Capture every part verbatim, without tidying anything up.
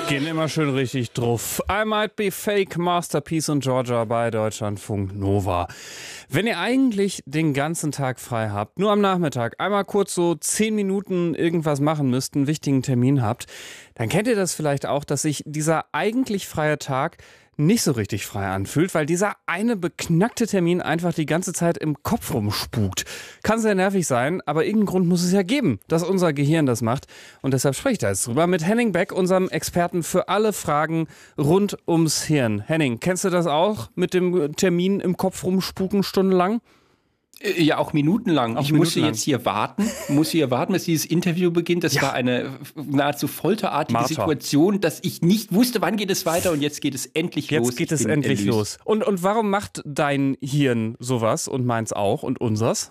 Gehen immer schön richtig drauf. I Might Be Fake, Masterpiece und Georgia bei Deutschlandfunk Nova. Wenn ihr eigentlich den ganzen Tag frei habt, nur am Nachmittag einmal kurz so zehn Minuten irgendwas machen müsst, einen wichtigen Termin habt, dann kennt ihr das vielleicht auch, dass sich dieser eigentlich freie Tag nicht so richtig frei anfühlt, weil dieser eine beknackte Termin einfach die ganze Zeit im Kopf rumspukt. Kann sehr nervig sein, aber irgendeinen Grund muss es ja geben, dass unser Gehirn das macht. Und deshalb spreche ich da jetzt drüber mit Henning Beck, unserem Experten für alle Fragen rund ums Hirn. Henning, kennst du das auch mit dem Termin im Kopf rumspuken stundenlang? Ja, auch minutenlang. Auch ich musste jetzt hier warten, musste hier warten, bis dieses Interview beginnt. Das ja. war eine nahezu folterartige Martha. Situation, dass ich nicht wusste, wann geht es weiter und jetzt geht es endlich jetzt los. Jetzt geht es endlich erlöst. los. Und, und warum macht dein Hirn sowas und meins auch und unsers?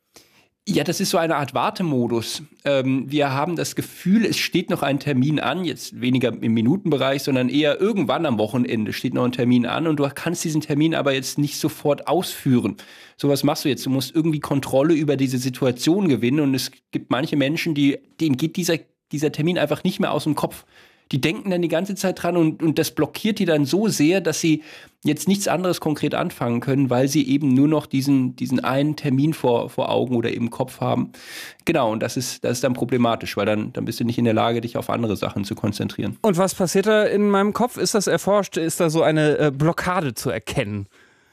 Ja, das ist so eine Art Wartemodus. Ähm, wir haben das Gefühl, es steht noch ein Termin an, jetzt weniger im Minutenbereich, sondern eher irgendwann am Wochenende steht noch ein Termin an und du kannst diesen Termin aber jetzt nicht sofort ausführen. So was machst du jetzt. Du musst irgendwie Kontrolle über diese Situation gewinnen und es gibt manche Menschen, die, denen geht dieser, dieser Termin einfach nicht mehr aus dem Kopf. Die denken dann die ganze Zeit dran und, und das blockiert die dann so sehr, dass sie jetzt nichts anderes konkret anfangen können, weil sie eben nur noch diesen, diesen einen Termin vor, vor Augen oder im Kopf haben. Genau, und das ist, das ist dann problematisch, weil dann, dann bist du nicht in der Lage, dich auf andere Sachen zu konzentrieren. Und was passiert da in meinem Kopf? Ist das erforscht? Ist da so eine äh, Blockade zu erkennen?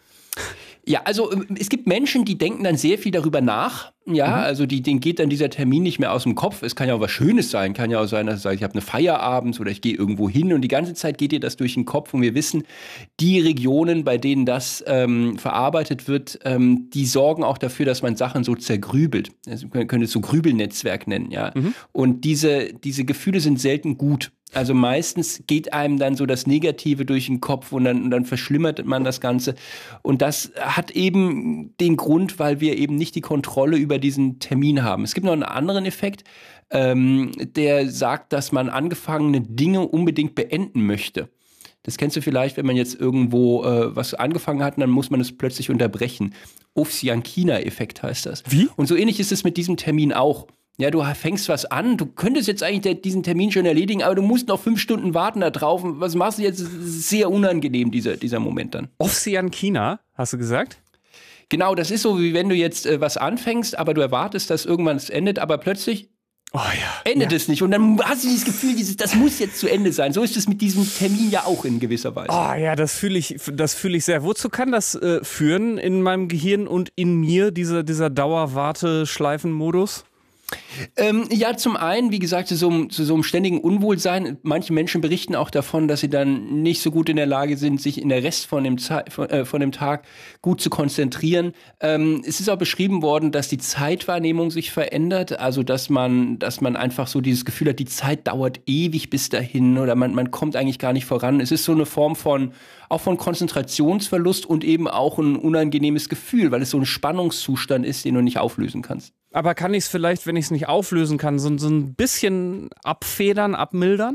Ja, also es gibt Menschen, die denken dann sehr viel darüber nach. Ja, mhm. also die, denen geht dann dieser Termin nicht mehr aus dem Kopf. Es kann ja auch was Schönes sein. Kann ja auch sein, dass ich sage, ich habe eine Feier abends oder ich gehe irgendwo hin und die ganze Zeit geht dir das durch den Kopf. Und wir wissen, die Regionen, bei denen das ähm, verarbeitet wird, ähm, die sorgen auch dafür, dass man Sachen so zergrübelt. Also man könnte es so Grübelnetzwerk nennen, ja. Mhm. Und diese, diese Gefühle sind selten gut. Also meistens geht einem dann so das Negative durch den Kopf und dann, und dann verschlimmert man das Ganze. Und das hat eben den Grund, weil wir eben nicht die Kontrolle über diesen Termin haben. Es gibt noch einen anderen Effekt, ähm, der sagt, dass man angefangene Dinge unbedingt beenden möchte. Das kennst du vielleicht, wenn man jetzt irgendwo äh, was angefangen hat und dann muss man es plötzlich unterbrechen. Ovsiankina-Effekt heißt das. Wie? Und so ähnlich ist es mit diesem Termin auch. Ja, du fängst was an, du könntest jetzt eigentlich diesen Termin schon erledigen, aber du musst noch fünf Stunden warten da drauf. Was machst du jetzt? Das ist sehr unangenehm, dieser, dieser Moment dann. Ovsiankina, hast du gesagt? Genau, das ist so, wie wenn du jetzt äh, was anfängst, aber du erwartest, dass irgendwann es endet, aber plötzlich oh ja, endet ja. es nicht. Und dann hast du dieses Gefühl, dieses, das muss jetzt zu Ende sein. So ist es mit diesem Termin ja auch in gewisser Weise. Oh ja, das fühle ich, das fühle ich sehr. Wozu kann das äh, führen in meinem Gehirn und in mir, dieser, dieser Dauerwarteschleifenmodus? Ähm, ja, zum einen, wie gesagt, zu so, einem, zu so einem ständigen Unwohlsein. Manche Menschen berichten auch davon, dass sie dann nicht so gut in der Lage sind, sich in der Rest von dem, Ze- von, äh, von dem Tag gut zu konzentrieren. Ähm, es ist auch beschrieben worden, dass die Zeitwahrnehmung sich verändert. Also, dass man, dass man einfach so dieses Gefühl hat, die Zeit dauert ewig bis dahin oder man, man kommt eigentlich gar nicht voran. Es ist so eine Form von, auch von Konzentrationsverlust und eben auch ein unangenehmes Gefühl, weil es so ein Spannungszustand ist, den du nicht auflösen kannst. Aber kann ich es vielleicht, wenn ich es nicht auflösen kann, so, so ein bisschen abfedern, abmildern?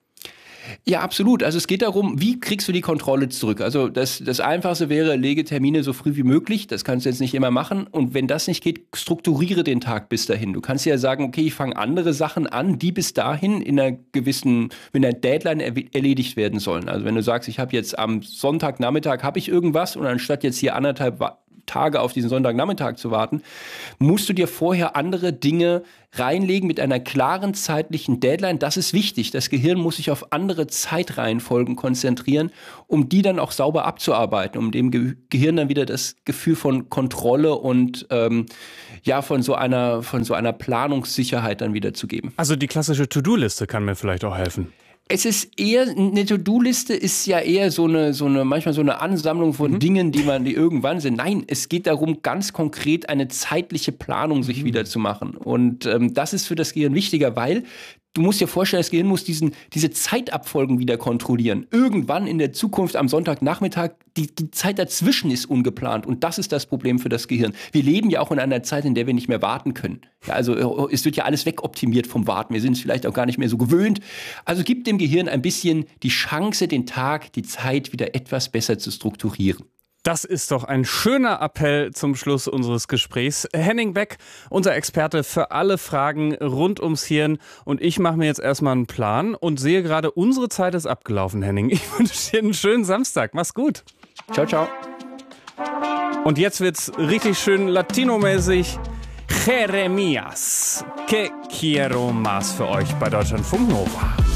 Ja, absolut. Also es geht darum, wie kriegst du die Kontrolle zurück? Also das, das Einfachste wäre, lege Termine so früh wie möglich. Das kannst du jetzt nicht immer machen. Und wenn das nicht geht, strukturiere den Tag bis dahin. Du kannst ja sagen, okay, ich fange andere Sachen an, die bis dahin in einer gewissen, in einer Deadline er- erledigt werden sollen. Also wenn du sagst, ich habe jetzt am Sonntagnachmittag habe ich irgendwas und anstatt jetzt hier anderthalb Tage auf diesen Sonntagnachmittag zu warten, musst du dir vorher andere Dinge reinlegen mit einer klaren zeitlichen Deadline. Das ist wichtig. Das Gehirn muss sich auf andere Zeitreihenfolgen konzentrieren, um die dann auch sauber abzuarbeiten, um dem Ge- Gehirn dann wieder das Gefühl von Kontrolle und ähm, ja von so einer von so einer Planungssicherheit dann wieder zu geben. Also die klassische To-Do-Liste kann mir vielleicht auch helfen. Es ist eher, eine To-Do-Liste ist ja eher so eine, so eine, manchmal so eine Ansammlung von mhm. Dingen, die man, die irgendwann sind. Nein, es geht darum, ganz konkret eine zeitliche Planung sich mhm. wieder zu machen. Und ähm, das ist für das Gehirn wichtiger, weil du musst dir vorstellen, das Gehirn muss diesen, diese Zeitabfolgen wieder kontrollieren. Irgendwann in der Zukunft am Sonntagnachmittag, die, die Zeit dazwischen ist ungeplant. Und das ist das Problem für das Gehirn. Wir leben ja auch in einer Zeit, in der wir nicht mehr warten können. Ja, also es wird ja alles wegoptimiert vom Warten. Wir sind es vielleicht auch gar nicht mehr so gewöhnt. Also gib dem Gehirn ein bisschen die Chance, den Tag, die Zeit wieder etwas besser zu strukturieren. Das ist doch ein schöner Appell zum Schluss unseres Gesprächs. Henning Beck, unser Experte für alle Fragen rund ums Hirn. Und ich mache mir jetzt erstmal einen Plan und sehe gerade, unsere Zeit ist abgelaufen, Henning. Ich wünsche dir einen schönen Samstag. Mach's gut. Ciao, ciao. Und jetzt wird's richtig schön latinomäßig. Jeremias, que quiero más für euch bei Deutschlandfunk Nova.